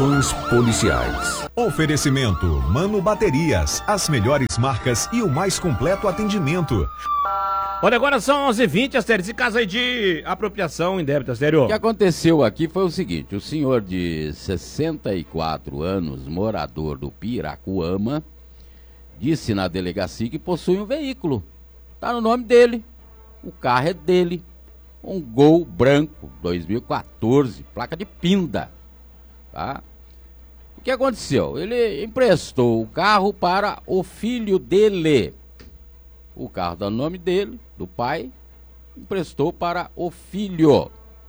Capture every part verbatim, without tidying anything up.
Policiais. Oferecimento Mano Baterias, as melhores marcas e o mais completo atendimento. Olha, agora são onze e vinte, Astério, esse caso aí de apropriação indébita, Astério. O que aconteceu aqui foi o seguinte, o senhor de sessenta e quatro anos, morador do Piracuama, disse na delegacia que possui um veículo. Tá no nome dele, o carro é dele, um Gol branco, dois mil e quatorze, placa de Pinda, tá? O que aconteceu? Ele emprestou o carro para o filho dele. O carro dá o nome dele, do pai, emprestou para o filho.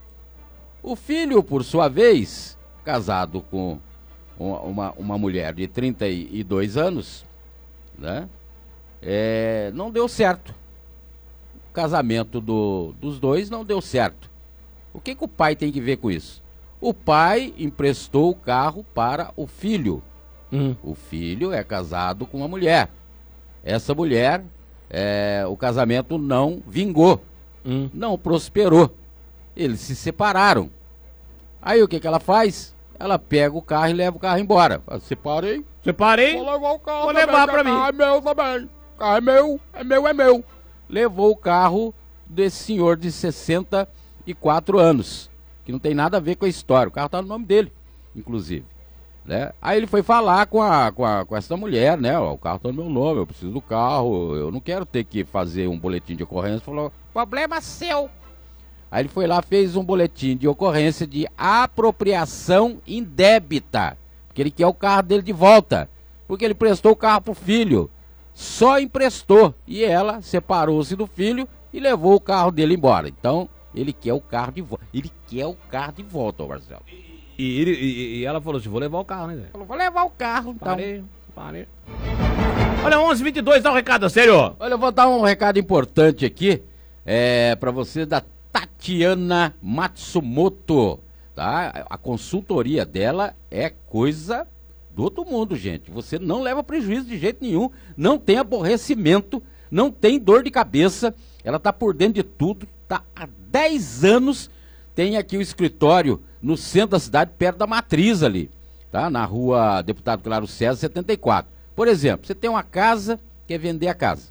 O filho, por sua vez, casado com uma, uma mulher de trinta e dois anos, né? É, não deu certo. O casamento do, dos dois não deu certo. O que, que o pai tem que ver com isso? O pai emprestou o carro para o filho. Hum. O filho é casado com uma mulher. Essa mulher, é, o casamento não vingou, hum. não prosperou. Eles se separaram. Aí o que, que ela faz? Ela pega o carro e leva o carro embora. Separei. Separei. Vou levar o carro. Vou levar pra mim. O carro é meu também. O carro é meu, é meu, é meu. Levou o carro desse senhor de sessenta e quatro anos. Que não tem nada a ver com a história. O carro tá no nome dele, inclusive. Né? Aí ele foi falar com, a, com, a, com essa mulher, né? Ó, o carro tá no meu nome, eu preciso do carro, eu não quero ter que fazer um boletim de ocorrência. Falou, problema seu. Aí ele foi lá, fez um boletim de ocorrência de apropriação indébita. Porque ele quer o carro dele de volta. Porque ele prestou o carro pro filho. Só emprestou. E ela separou-se do filho e levou o carro dele embora. Então... ele quer o carro de volta. Ele quer o carro de volta, ó, Marcelo. E, ele, e, e ela falou assim, vou levar o carro, né, Zé? Falou, vou levar o carro, então. Parei, parei. Olha, onze e vinte e dois, dá um recado, sério. Olha, eu vou dar um recado importante aqui, é, pra você, da Tatiana Matsumoto, tá? A consultoria dela é coisa do outro mundo, gente. Você não leva prejuízo de jeito nenhum, não tem aborrecimento, não tem dor de cabeça, ela tá por dentro de tudo, tá há dez anos, tem aqui o escritório no centro da cidade, perto da Matriz ali, tá? Na rua Deputado Claro César, setenta e quatro. Por exemplo, você tem uma casa, quer vender a casa.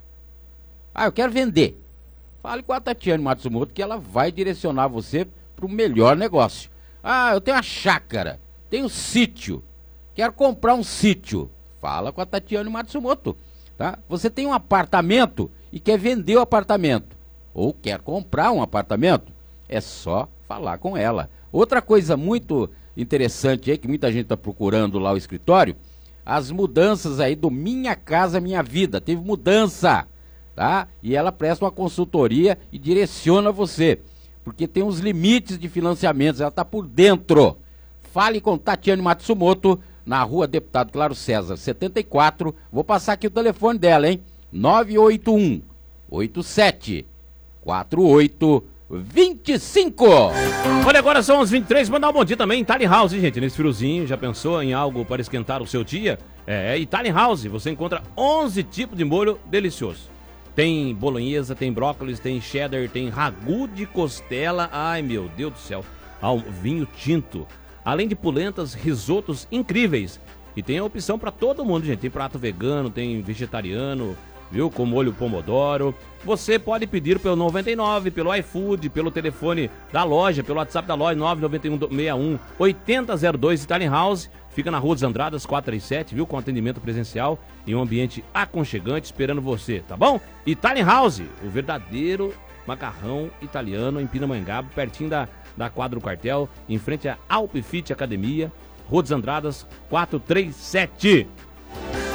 Ah, eu quero vender. Fale com a Tatiana Matsumoto que ela vai direcionar você para o melhor negócio. Ah, eu tenho uma chácara, tenho um sítio, quero comprar um sítio. Fala com a Tatiana Matsumoto, tá? Você tem um apartamento e quer vender o apartamento, ou quer comprar um apartamento, é só falar com ela. Outra coisa muito interessante aí, que muita gente está procurando lá o escritório, as mudanças aí do Minha Casa Minha Vida. Teve mudança, tá? E ela presta uma consultoria e direciona você, porque tem uns limites de financiamentos, ela está por dentro. Fale com Tatiana Matsumoto, na rua Deputado Claro César, setenta e quatro. Vou passar aqui o telefone dela, hein? nove oito um, oito sete, quatro oito dois cinco. Olha, agora são onze e vinte e três, mandar um bom dia também, Italian House, gente, nesse friozinho, já pensou em algo para esquentar o seu dia? É, Italian House, você encontra onze tipos de molho delicioso. Tem bolonhesa, tem brócolis, tem cheddar, tem ragu de costela, ai meu Deus do céu, ah, vinho tinto, além de polentas, risotos incríveis. E tem a opção para todo mundo, gente, tem prato vegano, tem vegetariano, viu, com molho pomodoro. Você pode pedir pelo noventa e nove, pelo iFood, pelo telefone da loja, pelo WhatsApp da loja, nove nove um, seis um, oito zero dois, Italian House. Fica na Rua dos Andradas, quatrocentos e trinta e sete, viu, com atendimento presencial e um ambiente aconchegante esperando você, tá bom? Italian House, o verdadeiro macarrão italiano em Pindamonhangaba, pertinho da, da quadra do quartel, em frente à Alpefit Academia, Rua dos Andradas, quatrocentos e trinta e sete.